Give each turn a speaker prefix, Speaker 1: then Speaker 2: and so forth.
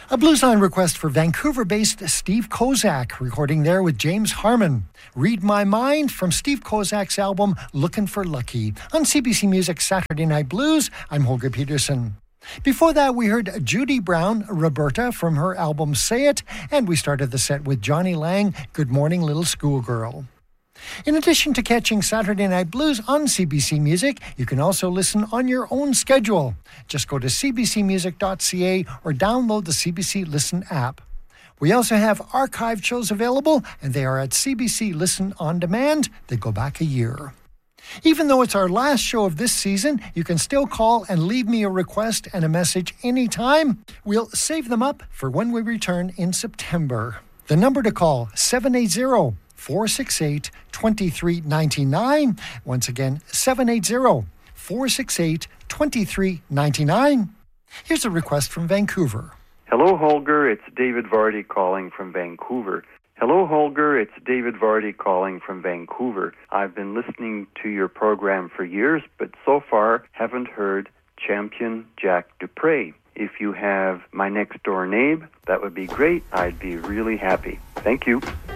Speaker 1: A Bluesline request for Vancouver-based Steve Kozak, recording there with James Harmon. Read My Mind from Steve Kozak's album Lookin' for Lucky. On CBC Music Saturday Night Blues, I'm Holger Peterson. Before that, we heard Judy Brown, Roberta, from her album Say It, and we started the set with Johnny Lang, Good Morning Little Schoolgirl. In addition to catching Saturday Night Blues on CBC Music, you can also listen on your own schedule. Just go to cbcmusic.ca or download the CBC Listen app. We also have archived shows available, and they are at CBC Listen On Demand. They go back a year. Even though it's our last show of this season, you can still call and leave me a request and a message anytime. We'll save them up for when we return in September. The number to call, 780-468-2399. Once again, 780-468-2399. Here's a request from Vancouver.
Speaker 2: Hello, Holger. It's David Vardy calling from Vancouver. Hello, Holger. It's David Vardy calling from Vancouver. I've been listening to your program for years, but so far haven't heard Champion Jack Dupre. If you have My Next Door Neighbor, that would be great. I'd be really happy. Thank you.